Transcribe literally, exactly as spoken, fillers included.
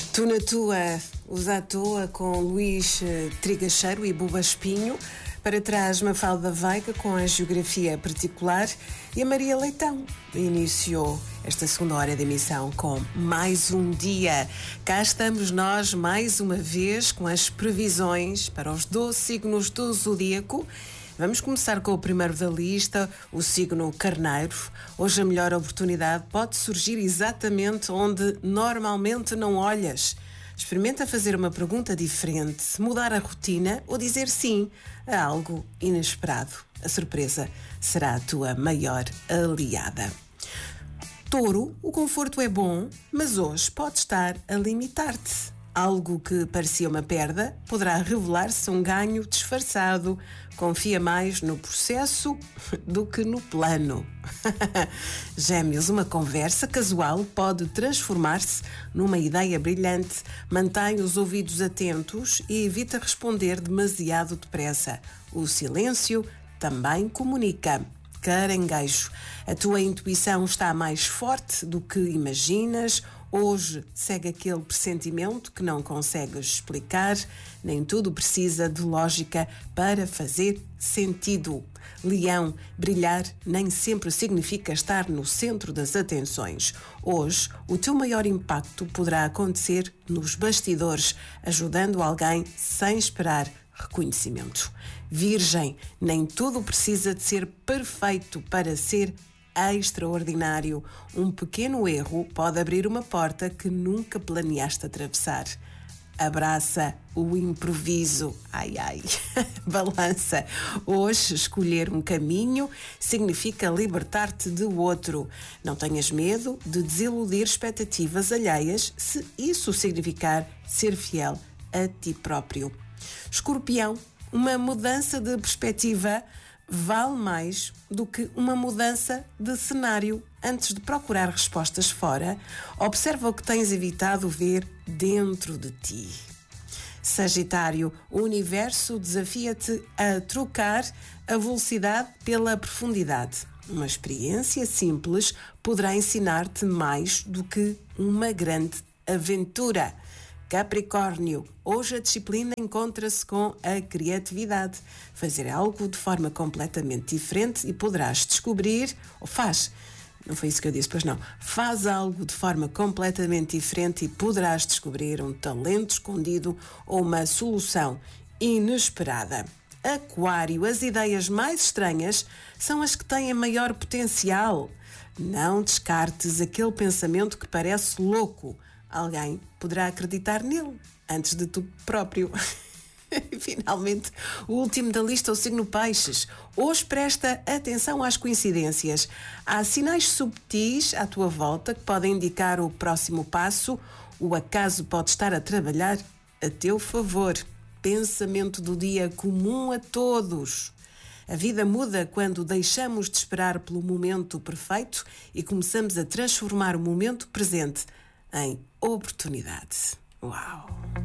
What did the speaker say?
Tu na tua, os à toa com Luís Trigacheiro e Buba Espinho. Para trás, Mafalda Veiga com a geografia particular e a Maria Leitão iniciou esta segunda hora de emissão com mais um dia. Cá estamos nós mais uma vez com as previsões para os doze signos do zodíaco. Vamos começar com o primeiro da lista, o signo Carneiro. Hoje a melhor oportunidade pode surgir exatamente onde normalmente não olhas. Experimenta fazer uma pergunta diferente, mudar a rotina ou dizer sim a algo inesperado. A surpresa será a tua maior aliada. Touro, o conforto é bom, mas hoje pode estar a limitar-te. Algo que parecia uma perda poderá revelar-se um ganho disfarçado. Confia mais no processo do que no plano. Gêmeos, uma conversa casual pode transformar-se numa ideia brilhante. Mantém os ouvidos atentos e evita responder demasiado depressa. O silêncio também comunica. Caranguejo, a tua intuição está mais forte do que imaginas. Hoje segue aquele pressentimento que não consegues explicar. Nem tudo precisa de lógica para fazer sentido. Leão, brilhar nem sempre significa estar no centro das atenções. Hoje, o teu maior impacto poderá acontecer nos bastidores, ajudando alguém sem esperar reconhecimento. Virgem, nem tudo precisa de ser perfeito para ser extraordinário. Um pequeno erro pode abrir uma porta que nunca planeaste atravessar. Abraça o improviso. Ai, ai. Balança. Hoje, escolher um caminho significa libertar-te do outro. Não tenhas medo de desiludir expectativas alheias se isso significar ser fiel a ti próprio. Escorpião, uma mudança de perspectiva vale mais do que uma mudança de cenário. Antes de procurar respostas fora, observa o que tens evitado ver dentro de ti. Sagitário, o universo desafia-te a trocar a velocidade pela profundidade. Uma experiência simples poderá ensinar-te mais do que uma grande aventura. Capricórnio, hoje a disciplina encontra-se com a criatividade. Fazer algo de forma completamente diferente e poderás descobrir, ou faz, não foi isso que eu disse, pois não, faz algo de forma completamente diferente e poderás descobrir um talento escondido ou uma solução inesperada. Aquário, as ideias mais estranhas são as que têm maior potencial. Não descartes aquele pensamento que parece louco. Alguém poderá acreditar nele antes de tu próprio. E, finalmente, o último da lista, o signo Peixes. Hoje presta atenção às coincidências. Há sinais subtis à tua volta que podem indicar o próximo passo. O acaso pode estar a trabalhar a teu favor. Pensamento do dia comum a todos. A vida muda quando deixamos de esperar pelo momento perfeito e começamos a transformar o momento presente em oportunidade. Uau!